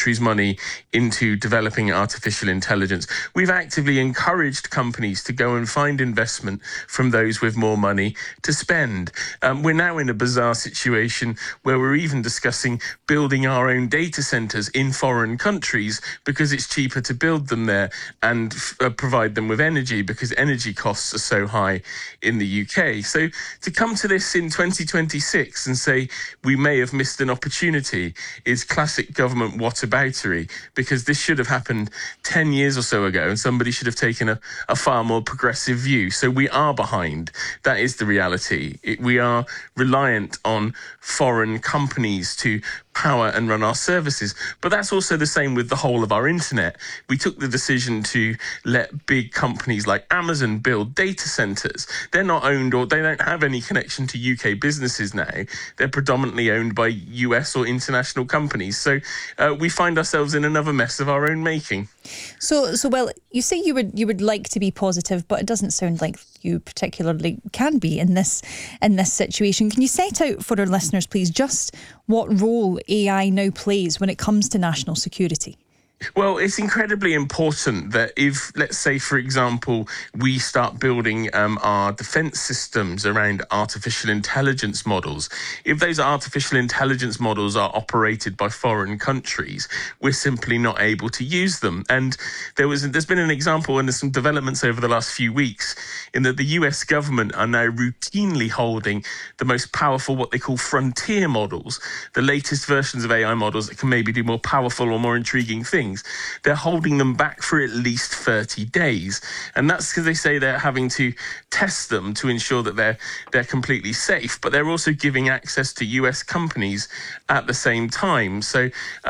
country's money into developing artificial intelligence. We've actively encouraged companies to go and find investment from those with more money to spend. We're now in a bizarre situation where we're even discussing building our own data centers in foreign countries because it's cheaper to build them there and provide them with energy because energy costs are so high in the UK. So to come to this in 2026 and say we may have missed an opportunity is classic government whataboutery, because this should have happened 10 years or so ago and somebody should have taken a far more progressive view. So we are behind. That is the reality. We are reliant on foreign companies to power and run our services. But that's also the same with the whole of our internet. We took the decision to let big companies like Amazon build data centers. They're not owned, or they don't have any connection to UK businesses now. They're predominantly owned by US or international companies. So we find ourselves in another mess of our own making. So well, you say you would like to be positive, but it doesn't sound like you particularly can be in this situation. Can you set out for our listeners, please, just what role AI now plays when it comes to national security? Well, it's incredibly important that if, let's say, for example, we start building our defence systems around artificial intelligence models, if those artificial intelligence models are operated by foreign countries, we're simply not able to use them. And there's been an example, and there's some developments over the last few weeks, in that the US government are now routinely holding the most powerful, what they call frontier models, the latest versions of AI models that can maybe do more powerful or more intriguing things. They're holding them back for at least 30 days. And that's because they say they're having to test them to ensure that they're completely safe. But they're also giving access to US companies at the same time. So,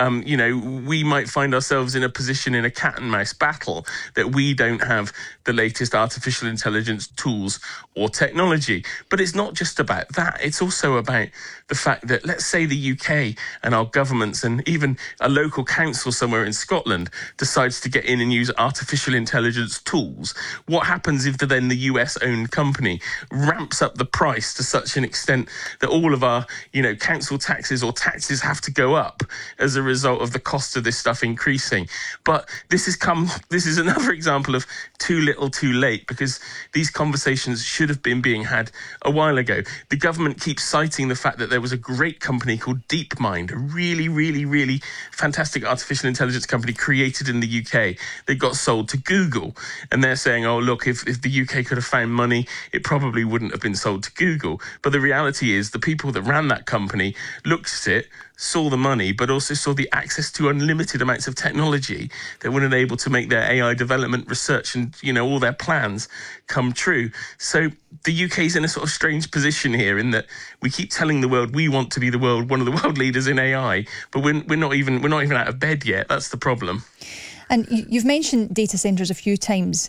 we might find ourselves in a position in a cat and mouse battle that we don't have the latest artificial intelligence tools or technology. But it's not just about that. It's also about the fact that, let's say the UK and our governments and even a local council somewhere in Scotland decides to get in and use artificial intelligence tools. What happens if then the US-owned company ramps up the price to such an extent that all of our, council taxes or taxes have to go up as a result of the cost of this stuff increasing? But this is another example of too little, too late, because these conversations should have been being had a while ago. The government keeps citing the fact that there was a great company called DeepMind, a really, really, really fantastic artificial intelligence company created in the UK. They got sold to Google, and they're saying, oh, look, if the UK could have found money, it probably wouldn't have been sold to Google. But the reality is the people that ran that company looked at it, saw the money, but also saw the access to unlimited amounts of technology that were able to make their AI development research and, all their plans come true. So the UK is in a sort of strange position here in that we keep telling the world we want to be one of the world leaders in AI, but we're not even out of bed yet. That's the problem. And you've mentioned data centres a few times.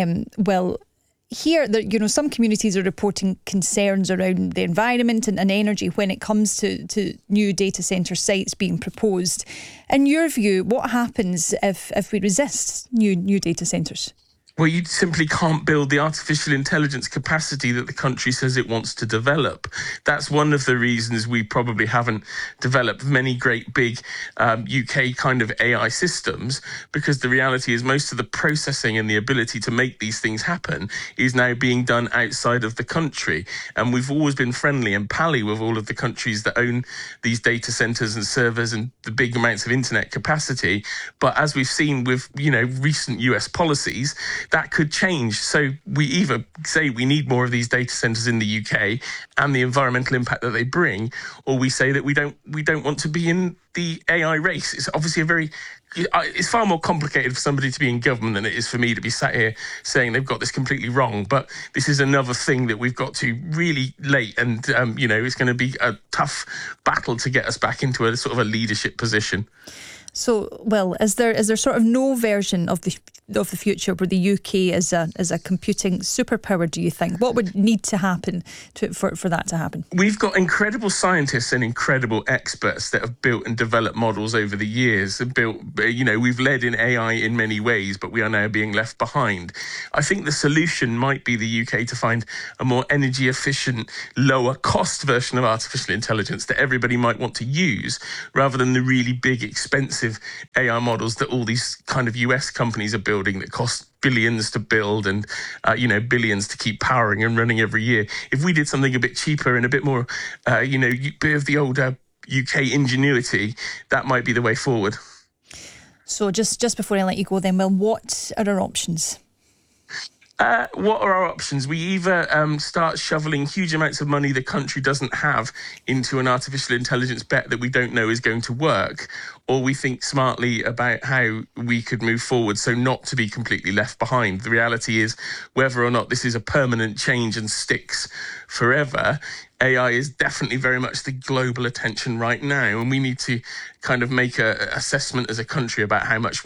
Here, some communities are reporting concerns around the environment and energy when it comes to new data centre sites being proposed. In your view, what happens if we resist new data centres? Well, you simply can't build the artificial intelligence capacity that the country says it wants to develop. That's one of the reasons we probably haven't developed many great big UK kind of AI systems, because the reality is most of the processing and the ability to make these things happen is now being done outside of the country. And we've always been friendly and pally with all of the countries that own these data centers and servers and the big amounts of internet capacity. But as we've seen with, recent US policies, that could change. So we either say we need more of these data centers in the UK and the environmental impact that they bring, or we say that we don't want to be in the AI race. It's obviously it's far more complicated for somebody to be in government than it is for me to be sat here saying they've got this completely wrong. But this is another thing that we've got to really late, and it's going to be a tough battle to get us back into a sort of a leadership position. So, well, is there sort of no version of the future where the UK is a computing superpower, do you think? What would need to happen for that to happen? We've got incredible scientists and incredible experts that have built and developed models over the years. We've led in AI in many ways, but we are now being left behind. I think the solution might be the UK to find a more energy efficient, lower cost version of artificial intelligence that everybody might want to use, rather than the really big, expensive expensive AI models that all these kind of US companies are building that cost billions to build and, billions to keep powering and running every year. If we did something a bit cheaper and a bit more, bit of the older UK ingenuity, that might be the way forward. So just before I let you go then, Will, what are our options? What are our options? We either start shoveling huge amounts of money the country doesn't have into an artificial intelligence bet that we don't know is going to work, or we think smartly about how we could move forward so not to be completely left behind. The reality is, whether or not this is a permanent change and sticks forever, AI is definitely very much the global attention right now, and we need to kind of make an assessment as a country about how much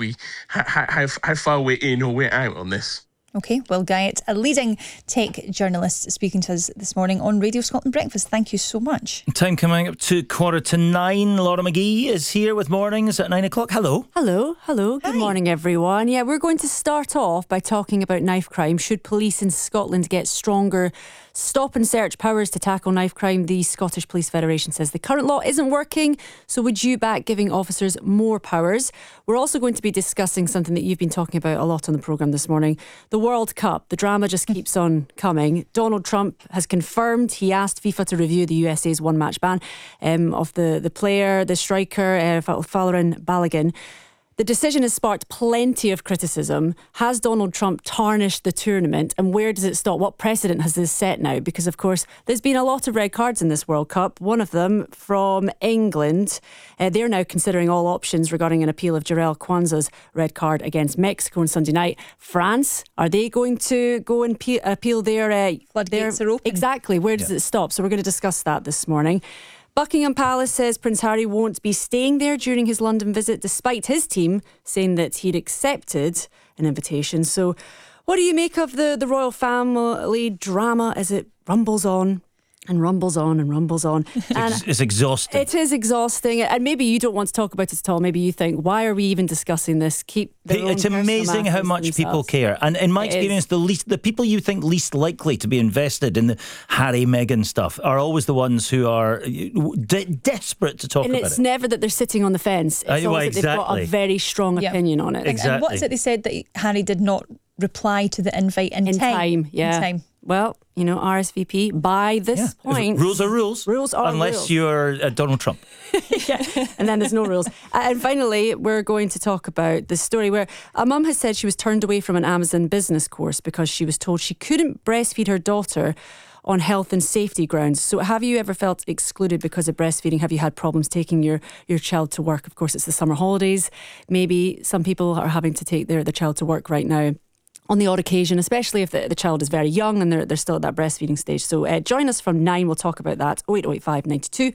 how far we're in or we're out on this. Okay, Will Guyatt, a leading tech journalist, speaking to us this morning on Radio Scotland Breakfast. Thank you so much. Time coming up to 9:15. Laura McGee is here with mornings at 9 o'clock. Hello. Hello. Good morning, everyone. Yeah, we're going to start off by talking about knife crime. Should police in Scotland get stronger stop and search powers to tackle knife crime? The Scottish Police Federation says the current law isn't working, so would you back giving officers more powers? We're also going to be discussing something that you've been talking about a lot on the programme this morning, the World Cup. The drama just keeps on coming. Donald Trump has confirmed he asked FIFA to review the USA's one-match ban of the player, the striker, Folarin Balogun. The decision has sparked plenty of criticism. Has Donald Trump tarnished the tournament, and where does it stop? What precedent has this set now? Because, of course, there's been a lot of red cards in this World Cup. One of them from England. They're now considering all options regarding an appeal of Jarell Kwanzaa's red card against Mexico on Sunday night. France, are they going to go and appeal their... Floodgates are open. Exactly. Where does it stop? So we're going to discuss that this morning. Buckingham Palace says Prince Harry won't be staying there during his London visit, despite his team saying that he'd accepted an invitation. So what do you make of the royal family drama as it rumbles on? And rumbles on and rumbles on. It's exhausting. It is exhausting. And maybe you don't want to talk about it at all. Maybe you think, why are we even discussing this? It's amazing how much people care. And in my experience, the people you think least likely to be invested in the Harry, Meghan stuff are always the ones who are desperate to talk about it. And it's never that they're sitting on the fence. It's always that they've got a very strong opinion on it. And what's it they said that Harry did not reply to the invite in time? Yeah. In time. Well, RSVP by this point. Rules are rules. Rules are unless rules. you're Donald Trump. And then there's no rules. And finally, we're going to talk about the story where a mum has said she was turned away from an Amazon business course because she was told she couldn't breastfeed her daughter on health and safety grounds. So have you ever felt excluded because of breastfeeding? Have you had problems taking your child to work? Of course, it's the summer holidays. Maybe some people are having to take their child to work right now on the odd occasion, especially if the child is very young and they're still at that breastfeeding stage. So join us from 9. We'll talk about that. 08085 92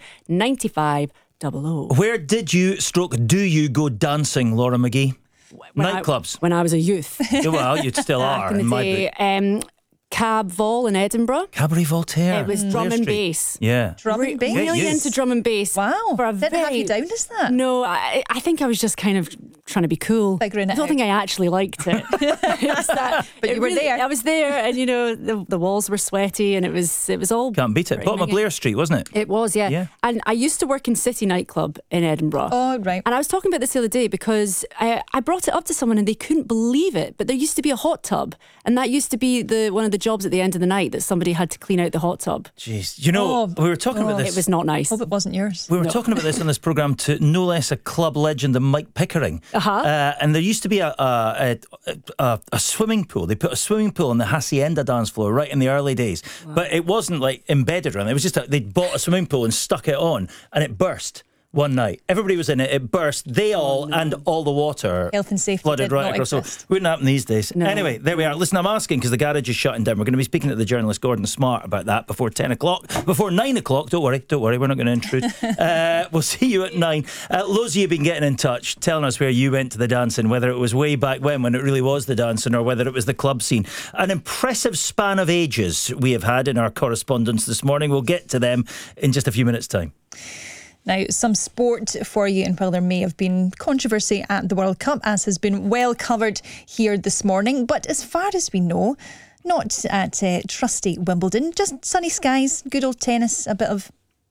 95 00. Where did you do you go dancing, Laura McGee? Nightclubs. When I was a youth. Well, you still are. In the day, Cab Vol in Edinburgh. Cabaret Voltaire. It was drum and bass. Yeah. Drum and bass? Really into drum and bass. Wow. Didn't have you down as that? No, I think I was just kind of trying to be cool. Figuring it I don't out. think I actually liked it. It was that, but you were there. I was there, and the walls were sweaty, and it was all... Can't beat it. Bottom of Blair Street, wasn't it? It was, yeah. And I used to work in City Nightclub in Edinburgh. Oh, right. And I was talking about this the other day because I brought it up to someone and they couldn't believe it, but there used to be a hot tub, and that used to be one of the jobs at the end of the night, that somebody had to clean out the hot tub. Jeez. We were talking about this. It was not nice. Hope it wasn't yours. We were talking about this on this programme to no less a club legend than Mike Pickering. And there used to be a swimming pool. They put a swimming pool on the Hacienda dance floor right in the early days. Wow. But it wasn't like embedded around it. It was just they bought a swimming pool and stuck it on, and it burst one night. Everybody was in it. It burst. And all the water health and safety flooded right across. So wouldn't happen these days. No. Anyway, there we are. Listen, I'm asking because the garage is shutting down. We're going to be speaking to the journalist Gordon Smart about that before 10 o'clock. Before 9 o'clock. Don't worry. We're not going to intrude. We'll see you at 9. Loads of you have been getting in touch, telling us where you went to the dancing, whether it was way back when it really was the dancing, or whether it was the club scene. An impressive span of ages we have had in our correspondence this morning. We'll get to them in just a few minutes' time. Now, some sport for you, and while there may have been controversy at the World Cup, as has been well covered here this morning, but as far as we know, not at trusty Wimbledon, just sunny skies, good old tennis, a bit of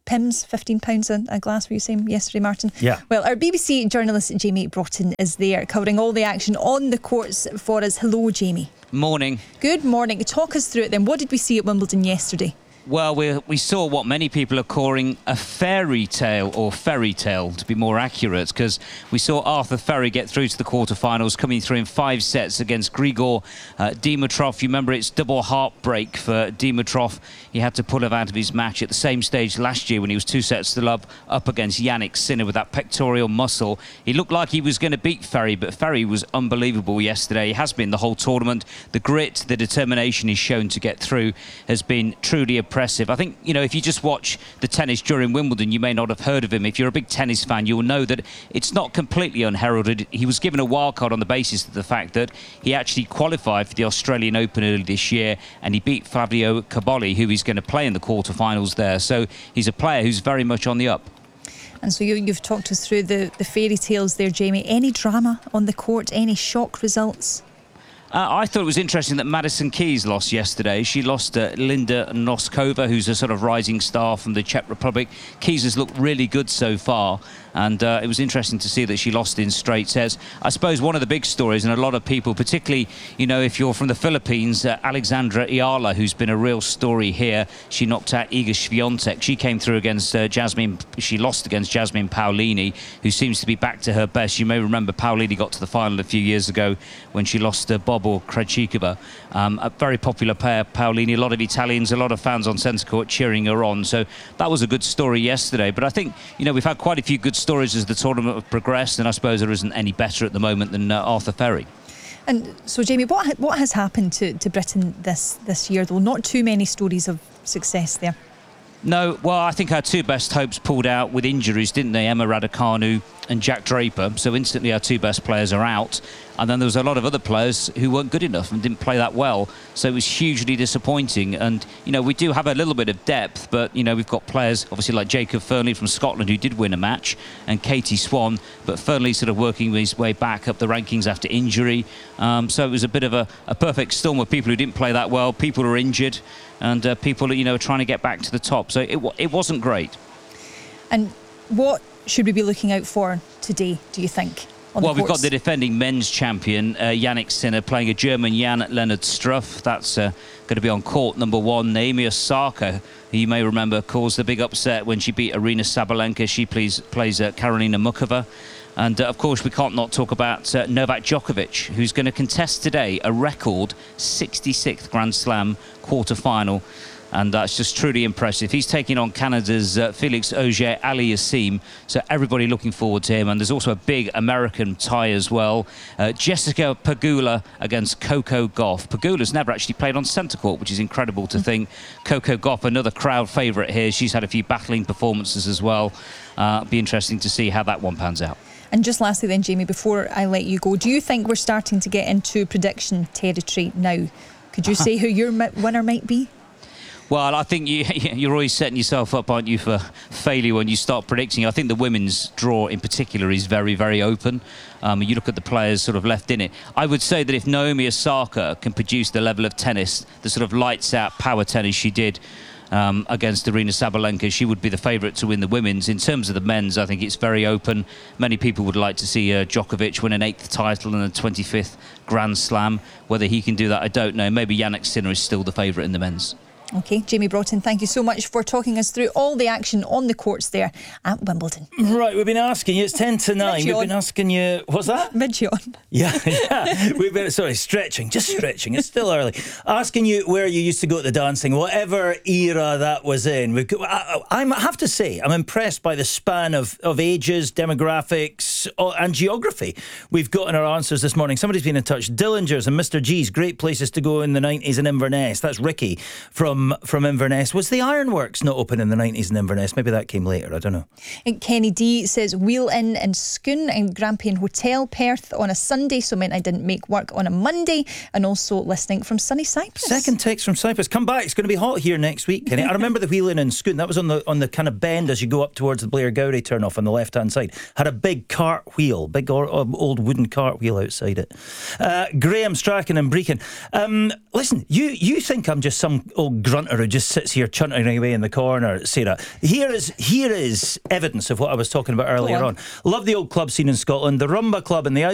Pimm's, £15 a glass, were you saying yesterday, Martin? Yeah. Well, our BBC journalist Jamie Broughton is there covering all the action on the courts for us. Hello, Jamie. Morning. Good morning. Talk us through it then. What did we see at Wimbledon yesterday? Well, we saw what many people are calling a fairy tale, or fairy tale to be more accurate, because we saw Arthur Ferry get through to the quarterfinals, coming through in 5 sets against Grigor Dimitrov. You remember, it's double heartbreak for Dimitrov. He had to pull him out of his match at the same stage last year when he was 2 sets to love up against Yannick Sinner with that pectoral muscle. He looked like he was going to beat Ferry, but Ferry was unbelievable yesterday. He has been the whole tournament. The grit, the determination he's shown to get through has been truly impressive. I think, if you just watch the tennis during Wimbledon, you may not have heard of him. If you're a big tennis fan, you'll know that it's not completely unheralded. He was given a wild card on the basis of the fact that he actually qualified for the Australian Open early this year, and he beat Flavio Cobolli, who he's going to play in the quarterfinals there. So he's a player who's very much on the up. And so you've talked us through the fairy tales there, Jamie. Any drama on the court? Any shock results? I thought it was interesting that Madison Keys lost yesterday. She lost to Linda Noskova, who's a sort of rising star from the Czech Republic. Keys has looked really good so far, and it was interesting to see that she lost in straight sets. I suppose one of the big stories, and a lot of people, particularly, if you're from the Philippines, Alexandra Ayala, who's been a real story here. She knocked out Iga Swiatek. She came through against she lost against Jasmine Paolini, who seems to be back to her best. You may remember Paolini got to the final a few years ago when she lost to Bob or Krejcikova. A very popular player, Paolini. A lot of Italians, a lot of fans on centre court cheering her on. So that was a good story yesterday. But I think, we've had quite a few good stories as the tournament progressed, and I suppose there isn't any better at the moment than Arthur Ferry. And so, Jamie, what has happened to Britain this year, though? Not too many stories of success there. No, well, I think our 2 best hopes pulled out with injuries, didn't they? Emma Raducanu and Jack Draper. So instantly our 2 best players are out. And then there was a lot of other players who weren't good enough and didn't play that well. So it was hugely disappointing. And, we do have a little bit of depth, but, we've got players, obviously, like Jacob Fernley from Scotland, who did win a match, and Katie Swan. But Fernley sort of working his way back up the rankings after injury. So it was a bit of a perfect storm of people who didn't play that well, people who are injured, and people are trying to get back to the top. So it wasn't great. And what should we be looking out for today, do you think? Well, we've got the defending men's champion, Yannick Sinner, playing a German Jan-Lennard Struff. That's going to be on court number 1. Naomi Osaka, who you may remember, caused the big upset when she beat Aryna Sabalenka. She plays Karolina Mukova. And, of course, we can't not talk about Novak Djokovic, who's going to contest today a record 66th Grand Slam quarter-final. And that's just truly impressive. He's taking on Canada's Felix Auger-Aliassime, so everybody looking forward to him. And there's also a big American tie as well. Jessica Pegula against Coco Gauff. Pegula's never actually played on centre court, which is incredible to think. Coco Gauff, another crowd favourite here. She's had a few battling performances as well. Be interesting to see how that one pans out. And just lastly then, Jamie, before I let you go, do you think we're starting to get into prediction territory now? Could you say who your winner might be? Well, I think you're always setting yourself up, aren't you, for failure when you start predicting. I think the women's draw in particular is very, very open. You look at the players sort of left in it. I would say that if Naomi Osaka can produce the level of tennis, the sort of lights-out power tennis she did against Aryna Sabalenka, she would be the favourite to win the women's. In terms of the men's, I think it's very open. Many people would like to see Djokovic win an 8th title and a 25th Grand Slam. Whether he can do that, I don't know. Maybe Yannick Sinner is still the favourite in the men's. OK, Jamie Broughton, thank you so much for talking us through all the action on the courts there at Wimbledon. Right, we've been asking you, it's 10 to 9. We've been asking you, what's that? Mid-yawn. Yeah. We've been, stretching, it's still early. Asking you where you used to go to the dancing, whatever era that was in. I have to say, I'm impressed by the span of ages, demographics, and geography we've got in our answers this morning. Somebody's been in touch. Dillinger's and Mr. G's, great places to go in the 90s in Inverness. That's Ricky from Inverness. Was the Ironworks not open in the 90s in Inverness? Maybe that came later, I don't know. And Kenny D says Wheel Inn in Scone and Grampian Hotel, Perth on a Sunday, so meant I didn't make work on a Monday. And also listening from sunny Cyprus. Second text from Cyprus. Come back, it's going to be hot here next week, Kenny. I remember the Wheel Inn in Scone. That was on the kind of bend as you go up towards the Blair Gowrie turn off on the left hand side. Had a big cart wheel, big old wooden cart wheel outside it. Graham Strachan and Brecon. Listen, you think I'm just some old grunter who just sits here chuntering away in the corner, Sarah. Here is evidence of what I was talking about earlier on. Love the old club scene in Scotland. The Rumba Club and the